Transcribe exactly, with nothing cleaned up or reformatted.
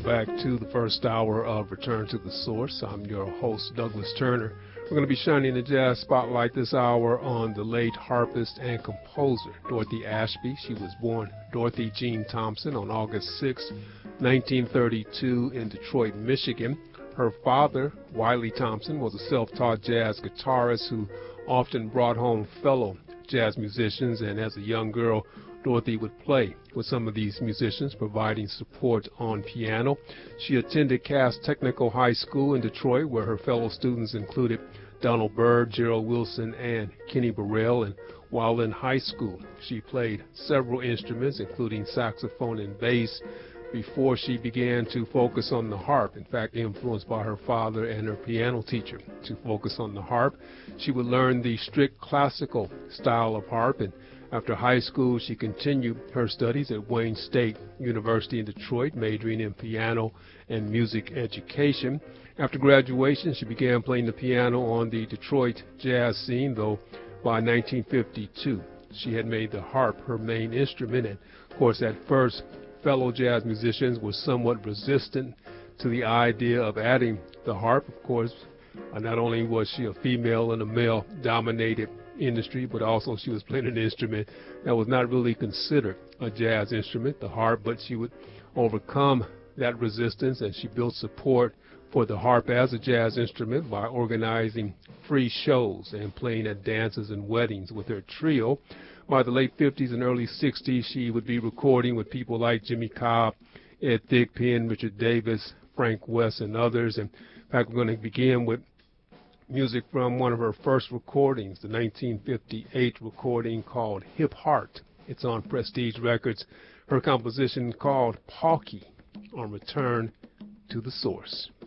welcome back to the first hour of Return to the Source. I'm your host, Douglas Turner. We're going to be shining the jazz spotlight this hour on the late harpist and composer, Dorothy Ashby. She was born Dorothy Jean Thompson on August sixth, nineteen thirty-two in Detroit, Michigan. Her father, Wiley Thompson, was a self-taught jazz guitarist who often brought home fellow jazz musicians, and as a young girl, Dorothy would play with some of these musicians, providing support on piano. She attended Cass Technical High School in Detroit, where her fellow students included Donald Byrd, Gerald Wilson, and Kenny Burrell. And while in high school, she played several instruments, including saxophone and bass, before she began to focus on the harp. In fact, influenced by her father and her piano teacher to focus on the harp. She would learn the strict classical style of harp, and after high school, she continued her studies at Wayne State University in Detroit, majoring in piano and music education. After graduation, she began playing the piano on the Detroit jazz scene, though by nineteen fifty-two, she had made the harp her main instrument. And, of course, at first, fellow jazz musicians were somewhat resistant to the idea of adding the harp. Of course, uh, not only was she a female in a male-dominated industry, but also she was playing an instrument that was not really considered a jazz instrument, the harp, but she would overcome that resistance, and she built support for the harp as a jazz instrument by organizing free shows and playing at dances and weddings with her trio. By the late fifties and early sixties, she would be recording with people like Jimmy Cobb, Ed Thigpen, Richard Davis, Frank West, and others. And in fact, we're going to begin with music from one of her first recordings, the nineteen fifty-eight recording called Hip Heart. It's on Prestige Records. Her composition called Pauky on Return to the Source.